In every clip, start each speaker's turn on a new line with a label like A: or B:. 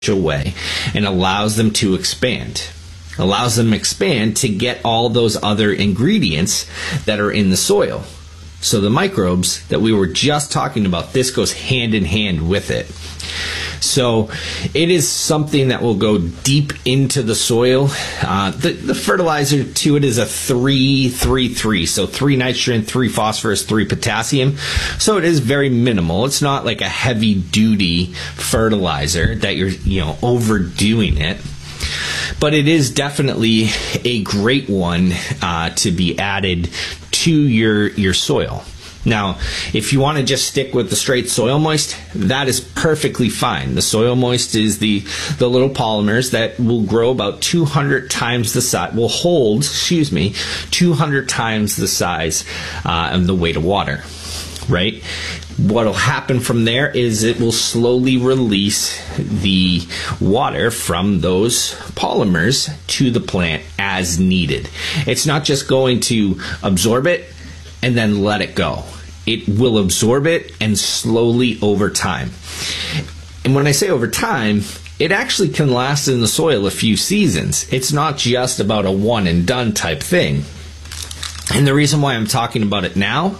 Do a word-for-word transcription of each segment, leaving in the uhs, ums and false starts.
A: way and allows them to expand. Allows them to expand to get all those other ingredients that are in the soil. So the microbes that we were just talking about, this goes hand in hand with it. So it is something that will go deep into the soil. Uh, the, the fertilizer to it is a three three three. So three nitrogen, three phosphorus, three potassium. So it is very minimal. It's not like a heavy duty fertilizer that you're, you know, overdoing it. But it is definitely a great one uh, to be added to your your soil. Now, if you want to just stick with the straight Soil Moist, that is perfectly fine. The Soil Moist is the, the little polymers that will grow about two hundred times the size, will hold, excuse me, two hundred times the size uh, of the weight of water, right? What will happen from there is it will slowly release the water from those polymers to the plant as needed. It's not just going to absorb it and then let it go. It will absorb it and slowly over time. And when I say over time, it actually can last in the soil a few seasons. It's not just about a one and done type thing. And the reason why I'm talking about it now,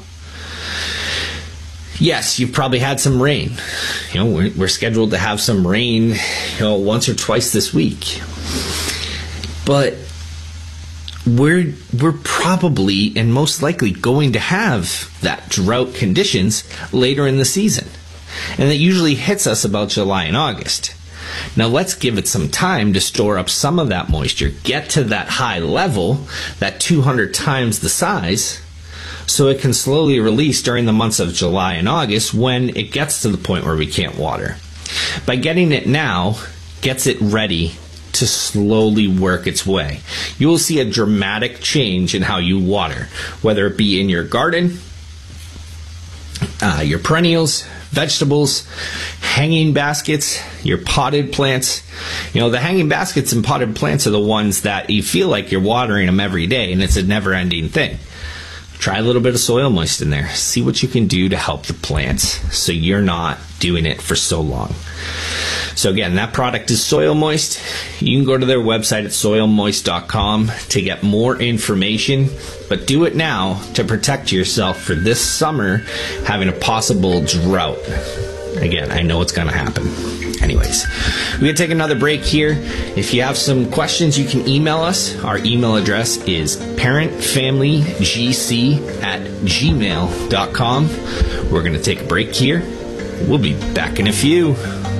A: yes, you've probably had some rain. You know, we're, we're scheduled to have some rain, you know, once or twice this week. But we're we're probably and most likely going to have that drought conditions later in the season. And that usually hits us about July and August. Now let's give it some time to store up some of that moisture, get to that high level, that two hundred times the size, so it can slowly release during the months of July and August when it gets to the point where we can't water. By getting it now, gets it ready to slowly work its way. You will see a dramatic change in how you water, whether it be in your garden, uh, your perennials, vegetables, hanging baskets, your potted plants. You know, the hanging baskets and potted plants are the ones that you feel like you're watering them every day, and it's a never-ending thing. Try a little bit of Soil Moist in there. See what you can do to help the plants so you're not doing it for so long. So again, that product is Soil Moist. You can go to their website at soil moist dot com to get more information, but do it now to protect yourself for this summer having a possible drought. Again, I know it's going to happen. Anyways, we're going to take another break here. If you have some questions, you can email us. Our email address is parentfamilygc at gmail dot com. We're going to take a break here. We'll be back in a few.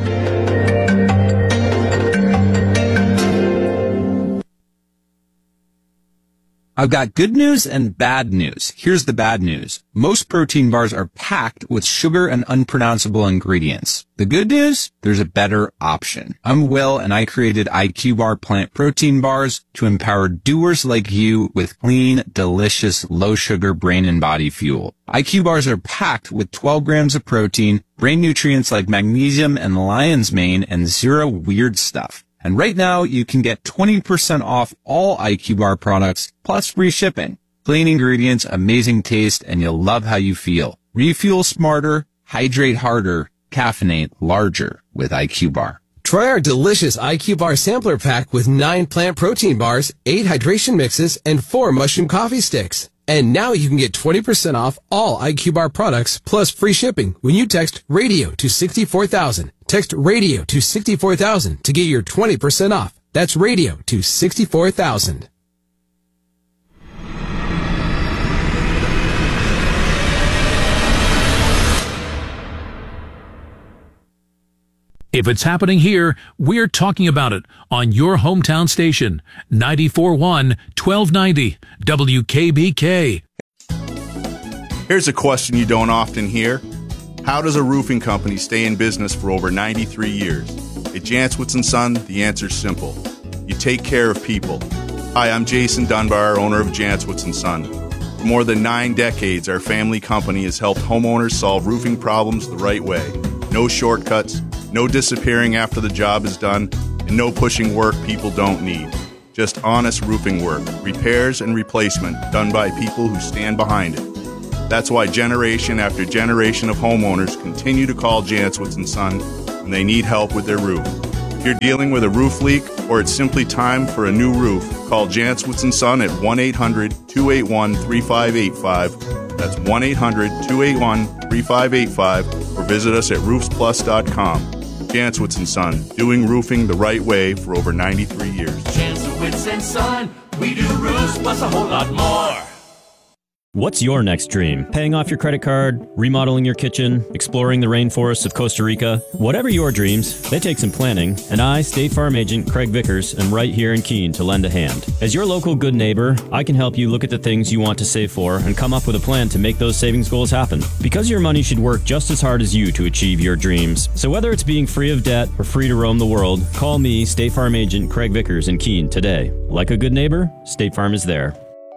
B: I've got good news and bad news. Here's the bad news. Most protein bars are packed with sugar and unpronounceable ingredients. The good news? There's a better option. I'm Will, and I created I Q Bar plant protein bars to empower doers like you with clean, delicious, low-sugar brain and body fuel. I Q Bars are packed with twelve grams of protein, brain nutrients like magnesium and lion's mane, and zero weird stuff. And right now, you can get twenty percent off all I Q Bar products, plus free shipping. Clean ingredients, amazing taste, and you'll love how you feel. Refuel smarter, hydrate harder, caffeinate larger with I Q Bar.
C: Try our delicious I Q Bar sampler pack with nine plant protein bars, eight hydration mixes, and four mushroom coffee sticks. And now you can get twenty percent off all I Q Bar products plus free shipping when you text RADIO to sixty-four thousand. Text RADIO to sixty-four thousand to get your twenty percent off. That's RADIO to sixty-four thousand.
D: If it's happening here, we're talking about it on your hometown station, ninety-four point one, twelve ninety, W K B K.
E: Here's a question you don't often hear. How does a roofing company stay in business for over ninety-three years? At Jantzwitz and Son, the answer's simple. You take care of people. Hi, I'm Jason Dunbar, owner of Jantzwitz and Son. For more than nine decades, our family company has helped homeowners solve roofing problems the right way. No shortcuts, no disappearing after the job is done, and no pushing work people don't need. Just honest roofing work, repairs and replacement done by people who stand behind it. That's why generation after generation of homeowners continue to call Jantzwitz and Son when they need help with their roof. If you're dealing with a roof leak or it's simply time for a new roof, call Jantzwitz and Son at one eight hundred two eight one three five eight five. That's one eight hundred two eight one three five eight five, or visit us at roofs plus dot com. Jantzwitz and Son, doing roofing the right way for over ninety-three years.
F: Jantzwitz and Son, we do roofs plus a whole lot more.
G: What's your next dream? Paying off your credit card, remodeling your kitchen, exploring the rainforests of Costa Rica? Whatever your dreams, they take some planning, and I, State Farm Agent Craig Vickers, am right here in Keene to lend a hand. As your local good neighbor, I can help you look at the things you want to save for and come up with a plan to make those savings goals happen. Because your money should work just as hard as you to achieve your dreams. So whether it's being free of debt or free to roam the world, call me, State Farm Agent Craig Vickers in Keene today. Like a good neighbor, State Farm is there.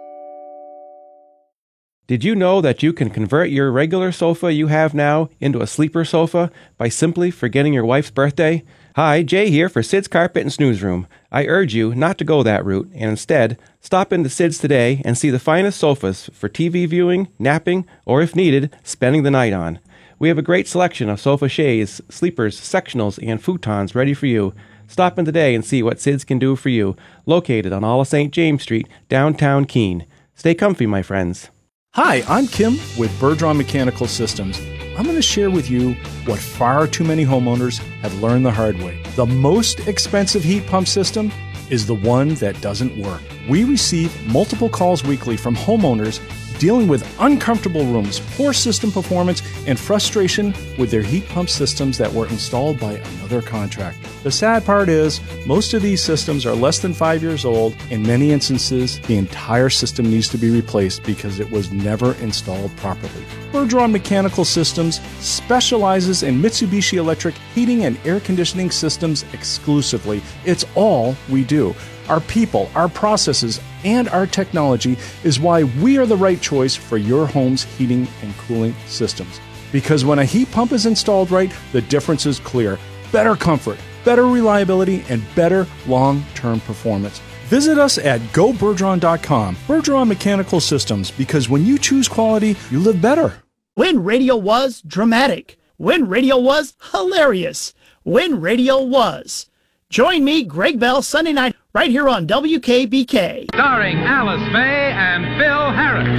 H: Did you know that you can convert your regular sofa you have now into a sleeper sofa by simply forgetting your wife's birthday? Hi, Jay here for Sid's Carpet and Snooze Room. I urge you not to go that route and instead stop into Sid's today and see the finest sofas for T V viewing, napping, or if needed, spending the night on. We have a great selection of sofa shades, sleepers, sectionals, and futons ready for you. Stop in today and see what Sid's can do for you, located on all of Saint James Street, downtown Keene. Stay comfy, my friends.
I: Hi, I'm Kim with Bergeron Mechanical Systems. I'm going to share with you what far too many homeowners have learned the hard way. The most expensive heat pump system is the one that doesn't work. We receive multiple calls weekly from homeowners dealing with uncomfortable rooms, poor system performance, and frustration with their heat pump systems that were installed by another contractor. The sad part is, most of these systems are less than five years old. In many instances, the entire system needs to be replaced because it was never installed properly. Bergeron Mechanical Systems specializes in Mitsubishi Electric heating and air conditioning systems exclusively. It's all we do. Our people, our processes, and our technology is why we are the right choice for your home's heating and cooling systems. Because when a heat pump is installed right, the difference is clear. Better comfort, better reliability, and better long-term performance. Visit us at go bergeron dot com. Bergeron Mechanical Systems, because when you choose quality, you live better.
J: When radio was dramatic. When radio was hilarious. When radio was. Join me, Greg Bell, Sunday night, right here on W K B K.
K: Starring Alice Faye and Phil Harris.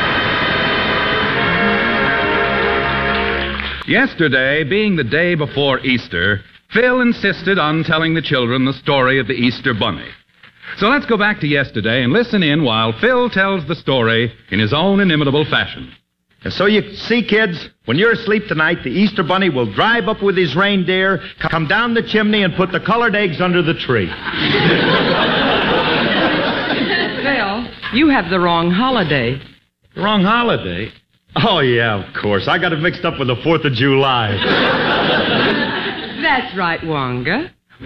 K: Yesterday, being the day before Easter, Phil insisted on telling the children the story of the Easter Bunny. So let's go back to yesterday and listen in while Phil tells the story in his own inimitable fashion.
L: So you see, kids, when you're asleep tonight, the Easter Bunny will drive up with his reindeer, come down the chimney, and put the colored eggs under the tree.
M: Phil, you have the wrong holiday.
L: The wrong holiday? Oh, yeah, of course. I got it mixed up with the fourth of July.
M: That's right, Wonga.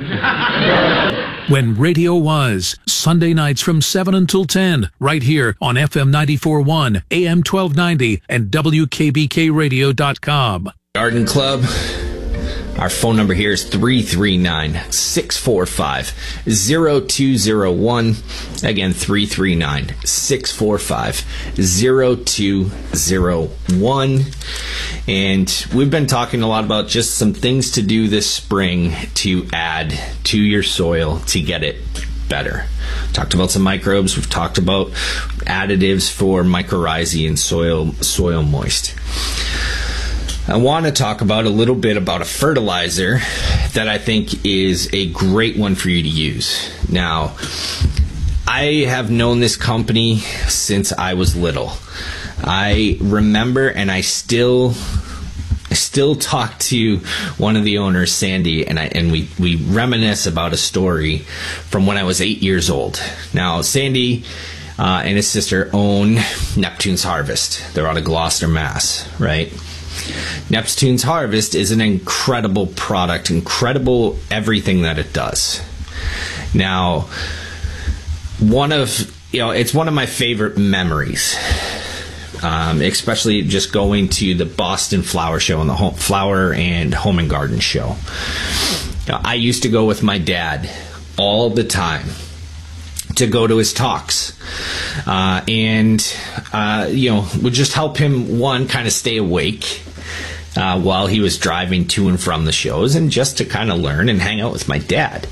D: When radio was, Sunday nights from seven until ten, right here on F M ninety-four point one, A M twelve ninety, and W K B K radio dot com.
A: Garden Club. Our phone number here is three three nine, six four five, zero two zero one. Again, three three nine, six four five, zero two zero one. And we've been talking a lot about just some things to do this spring to add to your soil to get it better. Talked about some microbes. We've talked about additives for mycorrhizae and soil soil moist. I want to talk about a little bit about a fertilizer that I think is a great one for you to use. Now, I have known this company since I was little. I remember, and I still I still talk to one of the owners, Sandy, and I and we, we reminisce about a story from when I was eight years old. Now, Sandy uh, and his sister own Neptune's Harvest. They're out of Gloucester, Mass, right? Neptune's Harvest is an incredible product, incredible everything that it does. Now, one of, you know, it's one of my favorite memories, um, especially just going to the Boston Flower Show and the home, Flower and Home and Garden Show. Now, I used to go with my dad all the time to go to his talks, uh, and uh, you know, would just help him, one, kind of stay awake, uh, while he was driving to and from the shows, and just to kind of learn and hang out with my dad.